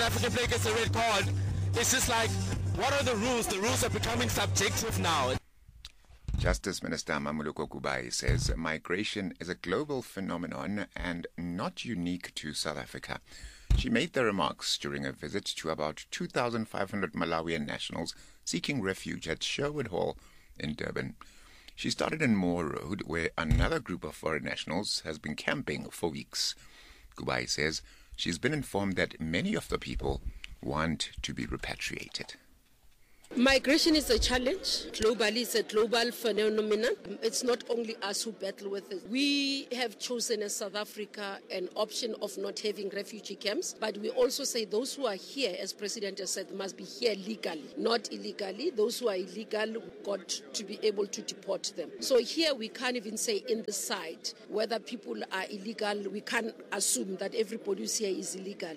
African player gets a red card, it's just like, what are the rules? The rules are becoming subjective now. Justice Minister Mamoloko Kubai says migration is a global phenomenon and not unique to South Africa. She made the remarks during a visit to about 2,500 Malawian nationals seeking refuge at Sherwood Hall in Durban. She started in Moore Road, where another group of foreign nationals has been camping for weeks. Kubai says she's been informed that many of the people want to be repatriated. Migration is a challenge. Globally, it's a global phenomenon. It's not only us who battle with it. We have chosen as South Africa an option of not having refugee camps, but we also say those who are here, as President has said, must be here legally, not illegally. Those who are illegal got to be able to deport them. So here we can't even say in the side whether people are illegal. We can't assume that everybody who's here is illegal.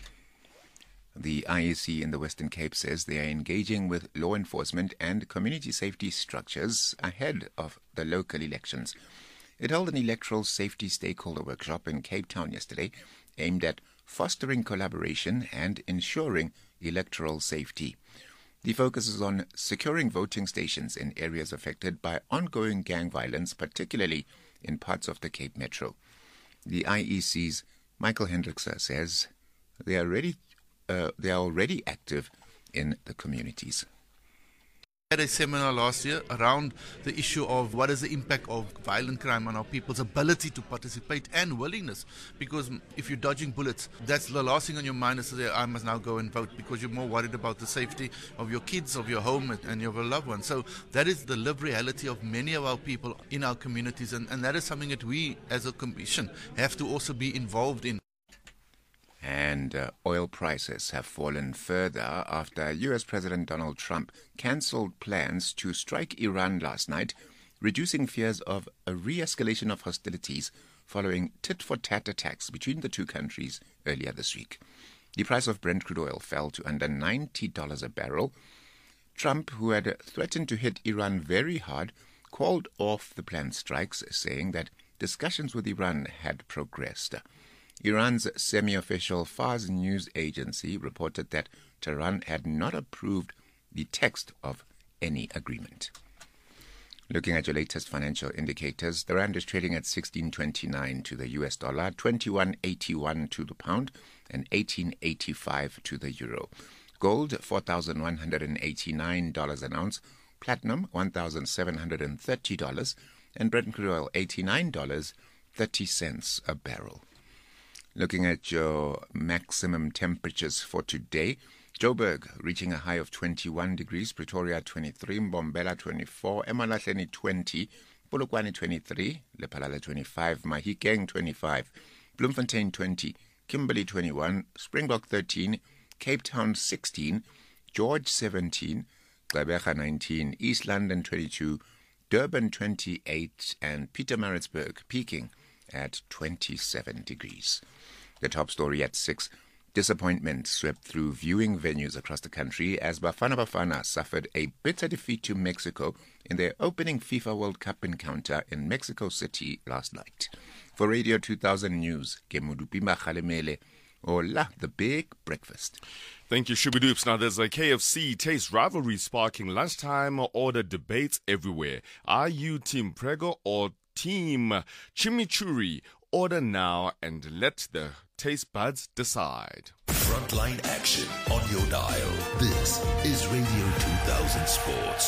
The IEC in the Western Cape says they are engaging with law enforcement and community safety structures ahead of the local elections. It held an electoral safety stakeholder workshop in Cape Town yesterday aimed at fostering collaboration and ensuring electoral safety. The focus is on securing voting stations in areas affected by ongoing gang violence, particularly in parts of the Cape Metro. The IEC's Michael Hendrickse says they are already active in the communities. We had a seminar last year around the issue of what is the impact of violent crime on our people's ability to participate and willingness. Because if you're dodging bullets, that's the last thing on your mind is that I must now go and vote, because you're more worried about the safety of your kids, of your home and your loved ones. So that is the lived reality of many of our people in our communities, and that is something that we as a commission have to also be involved in. And oil prices have fallen further after U.S. President Donald Trump cancelled plans to strike Iran last night, reducing fears of a re-escalation of hostilities following tit-for-tat attacks between the two countries earlier this week. The price of Brent crude oil fell to under $90 a barrel. Trump, who had threatened to hit Iran very hard, called off the planned strikes, saying that discussions with Iran had progressed. Iran's semi-official Fars news agency reported that Tehran had not approved the text of any agreement. Looking at your latest financial indicators, the rand is trading at 16.29 to the US dollar, 21.81 to the pound, and 18.85 to the euro. Gold, $4,189 an ounce, platinum, $1,730, and Brent crude oil, $89.30 a barrel. Looking at your maximum temperatures for today, Joburg reaching a high of 21 degrees, Pretoria 23, Mbombela 24, Emalahleni 20, Polokwane 23, Lephalale 25, Mahikeng 25, Bloemfontein 20, Kimberley 21, Springbok 13, Cape Town 16, George 17, Gqeberha 19, East London 22, Durban 28, and Pietermaritzburg peaking at 27 degrees. The top story at 6. Disappointment swept through viewing venues across the country as Bafana Bafana suffered a bitter defeat to Mexico in their opening FIFA World Cup encounter in Mexico City last night. For Radio 2000 News, Kemudupimba Khalemele, Ola, the Big Breakfast. Thank you, Shubidoops. Now, there's a KFC taste rivalry sparking lunchtime order debates everywhere. Are you Team Prego or Team Chimichurri? Order now and let the taste buds decide. Frontline action on your dial. This is Radio 2000 Sports.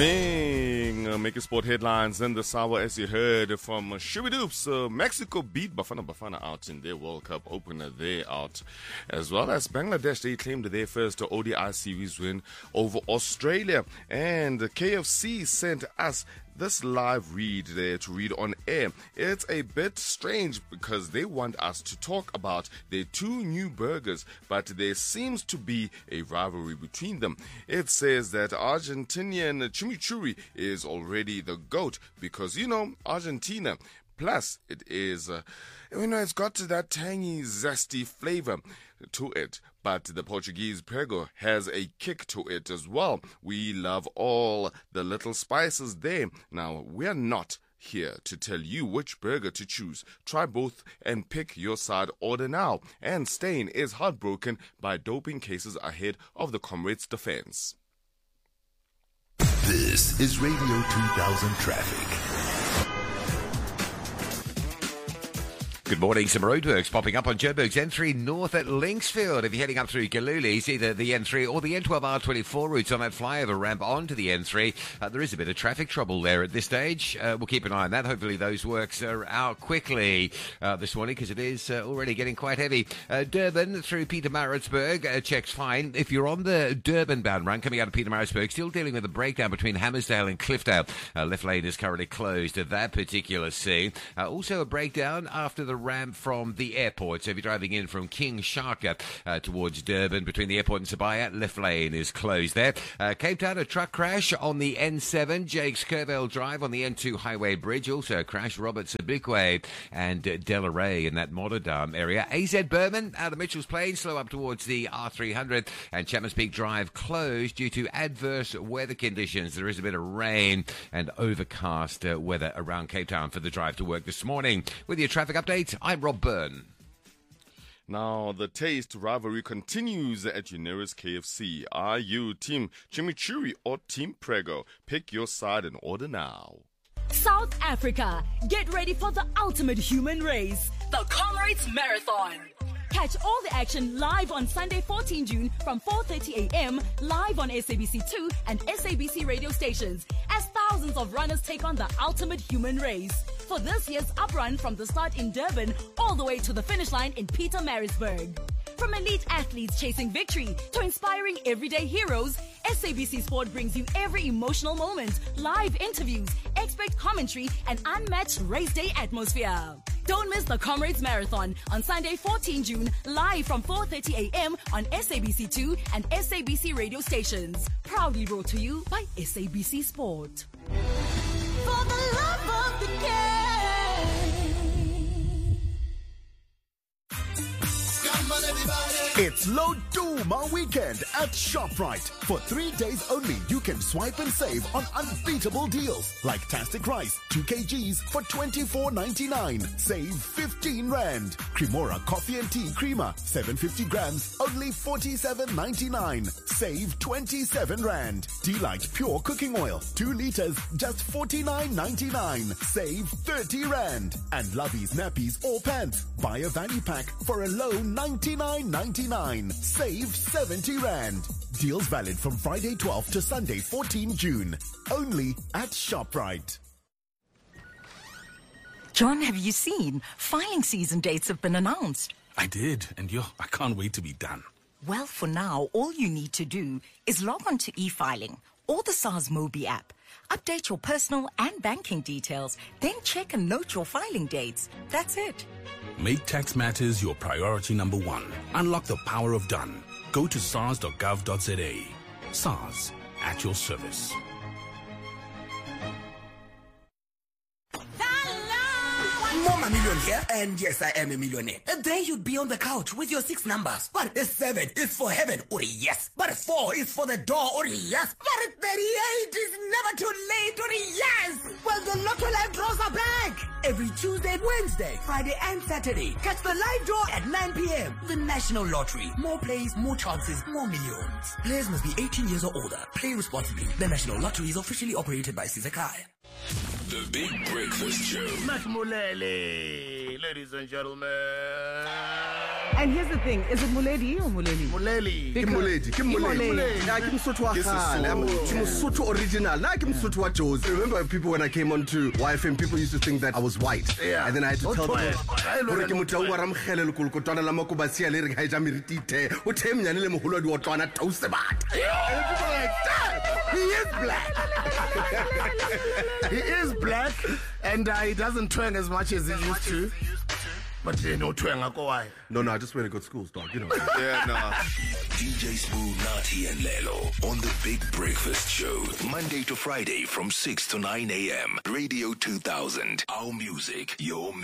Making sport headlines in this hour, as you heard from Shubidoops. Mexico beat Bafana out in their World Cup opener there out, as well as Bangladesh. They claimed their first ODI series win over Australia, and KFC sent us this live read there to read on air. It's a bit strange because they want us to talk about their two new burgers, but there seems to be a rivalry between them. It says that Argentinian chimichurri is already the GOAT because, Argentina. Plus, it is, it's got that tangy, zesty flavor to it. But the Portuguese prego has a kick to it as well. We love all the little spices there. Now, we're not here to tell you which burger to choose. Try both and pick your side. Order now. And Steyn is heartbroken by doping cases ahead of the Comrades' defense. This is Radio 2000 Traffic. Good morning. Some roadworks popping up on Joburg's N3 north at Linksfield. If you're heading up through Kaluli, it's either the N3 or the N12R24 routes on that flyover ramp onto the N3. There is a bit of traffic trouble there at this stage. We'll keep an eye on that. Hopefully those works are out quickly this morning because it is already getting quite heavy. Durban through Pietermaritzburg, checks fine. If you're on the Durban-bound run coming out of Pietermaritzburg, still dealing with a breakdown between Hammersdale and Cliffdale. Left lane is currently closed at that particular scene. Also a breakdown after the ramp from the airport. So if you're driving in from King Shaka towards Durban between the airport and Sabaya, left lane is closed there. Cape Town, a truck crash on the N7, Jakes Curville Drive on the N2 Highway Bridge. Also a crash, Robert Sabikwe and Delaray in that Modderdam area. AZ Berman out of Mitchell's Plain, slow up towards the R300, and Chapman's Peak Drive closed due to adverse weather conditions. There is a bit of rain and overcast weather around Cape Town for the drive to work this morning. With your traffic update, I'm Rob Byrne. Now, the taste rivalry continues at your nearest KFC. Are you Team Chimichurri or Team Prego? Pick your side and order now. South Africa, get ready for the ultimate human race, the Comrades Marathon. Catch all the action live on Sunday, 14 June from 4:30 a.m. live on SABC2 and SABC radio stations as thousands of runners take on the ultimate human race. For this year's uprun from the start in Durban all the way to the finish line in Pietermaritzburg. From elite athletes chasing victory to inspiring everyday heroes, SABC Sport brings you every emotional moment, live interviews, expert commentary, and unmatched race day atmosphere. Don't miss the Comrades Marathon on Sunday, 14 June, live from 4:30 a.m. on SABC2 and SABC radio stations. Proudly brought to you by SABC Sport. For the love of the game. It's Load Duma weekend at ShopRite. For 3 days only, you can swipe and save on unbeatable deals like Tastic Rice, 2 kgs for $24.99. Save 15 Rand. Cremora Coffee and Tea Creamer, 750 grams, only $47.99. Save 27 Rand. Delight Pure Cooking Oil, 2 liters, just $49.99. Save 30 Rand. And Lovey's Nappies or Pants. Buy a value pack for a low $99.99. Save 70 Rand. Deals valid from Friday 12 to Sunday 14 June. Only at ShopRite. John, have you seen? Filing season dates have been announced. I did, and I can't wait to be done. Well, for now, all you need to do is log on to e-filing or the SARS Mobi app. Update your personal and banking details, then check and note your filing dates. That's it. Make tax matters your priority number 1. Unlock the power of done. Go to sars.gov.za. SARS, at your service. Mama Million here, and yes, I am a millionaire. And there you'd be on the couch with your 6 numbers. But 7 is for heaven, or yes. But 4 is for the door, or yes. But 38 is never too late, or yes. Well, the Lotto Live draws are back. Every Tuesday, Wednesday, Friday, and Saturday. Catch the live draw at 9 p.m. The National Lottery. More plays, more chances, more millions. Players must be 18 years or older. Play responsibly. The National Lottery is officially operated by Sizakai. The Big Breakfast Show. Mulele, ladies and gentlemen. And here's the thing, is it Muledi or Muleli? Muleli. Kim Muledi. Kim Sotho original. Like Kim Sotho wa Jozi. Remember people when I came on to YFM, people used to think that I was white. Yeah. And then I had to tell them, he is black. He is black, and he doesn't twang as much as he used to. But no twang, why? No, I just went to good schools, dog. You know. Yeah, no. DJ Smooth, Nati, and Lelo on the Big Breakfast Show, Monday to Friday from 6 to 9 a.m. Radio 2000. Our music, your